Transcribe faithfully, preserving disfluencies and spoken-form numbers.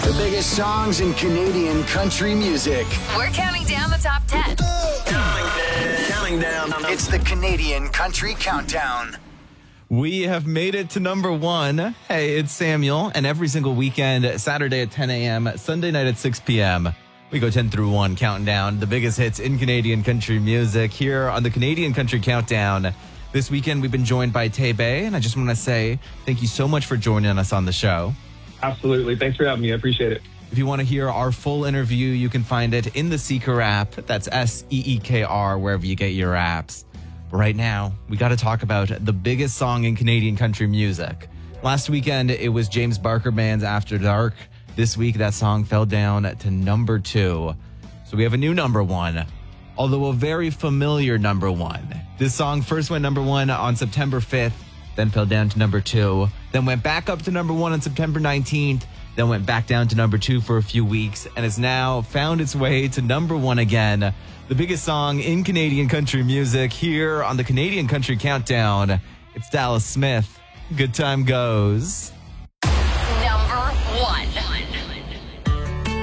The biggest songs in Canadian country music. We're counting down the top ten. Counting down. It's the Canadian Country Countdown. We have made it to number one. Hey, it's Samuel. And every single weekend, Saturday at ten a.m., Sunday night at six p.m., we go ten through one, counting down the biggest hits in Canadian country music here on the Canadian Country Countdown. This weekend, we've been joined by Tay Bay, and I just want to say thank you so much for joining us on the show. Absolutely. Thanks for having me. I appreciate it. If you want to hear our full interview, you can find it in the Seeker app. That's S E E K R, wherever you get your apps. But right now, we got to talk about the biggest song in Canadian country music. Last weekend, it was James Barker Band's After Dark. This week, that song fell down to number two. So we have a new number one, although a very familiar number one. This song first went number one on September fifth, then fell down to number two, then went back up to number one on September nineteenth, then went back down to number two for a few weeks, and has now found its way to number one again. The biggest song in Canadian country music here on the Canadian Country Countdown. It's Dallas Smith. Good Time Goes. Number one.